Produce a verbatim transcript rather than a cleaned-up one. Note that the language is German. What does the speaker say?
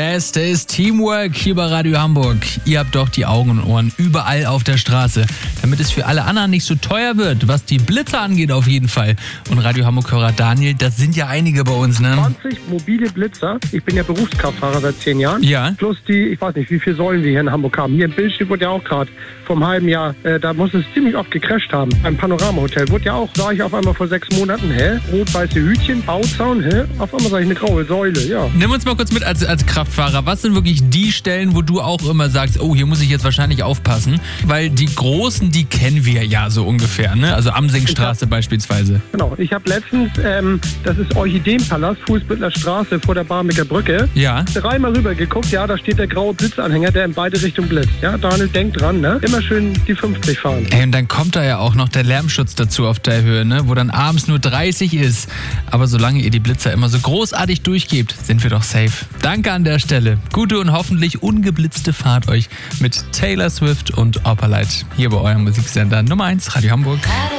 Beste ist Teamwork hier bei Radio Hamburg. Ihr habt doch die Augen und Ohren überall auf der Straße, damit es für alle anderen nicht so teuer wird, was die Blitzer angeht auf jeden Fall. Und Radio Hamburg-Hörer Daniel, das sind ja einige bei uns, ne? zwanzig mobile Blitzer. Ich bin ja Berufskraftfahrer seit zehn Jahren. Ja. Plus die, ich weiß nicht, wie viele Säulen wir hier in Hamburg haben. Hier im Bildschirm wurde ja auch gerade vom halben Jahr, äh, da muss es ziemlich oft gecrasht haben. Beim Panorama-Hotel wurde ja auch, sah ich auf einmal vor sechs Monaten, hä? Rot-weiße Hütchen, Bauzaun, hä? Auf einmal sah ich eine graue Säule, ja. Nimm uns mal kurz mit als, als Kraftfahrer. Was sind wirklich die Stellen, wo du auch immer sagst, oh, hier muss ich jetzt wahrscheinlich aufpassen? Weil die großen, die kennen wir ja so ungefähr, ne? Also Amsingstraße beispielsweise. Genau. Ich habe letztens, ähm, das ist Orchideenpalast, Fußbüttler Straße vor der Barmbeker Brücke. Ja. Dreimal rüber geguckt, ja, da steht der graue Blitzanhänger, der in beide Richtungen blitzt. Ja, Daniel, denk dran, ne? Immer schön die fünfzig fahren. Ey, und dann kommt da ja auch noch der Lärmschutz dazu auf der Höhe, ne? Wo dann abends nur dreißig ist. Aber solange ihr die Blitzer immer so großartig durchgebt, sind wir doch safe. Danke an der Stelle. Gute und hoffentlich ungeblitzte Fahrt euch mit Taylor Swift und Opalite hier bei eurem Musiksender Nummer eins, Radio Hamburg.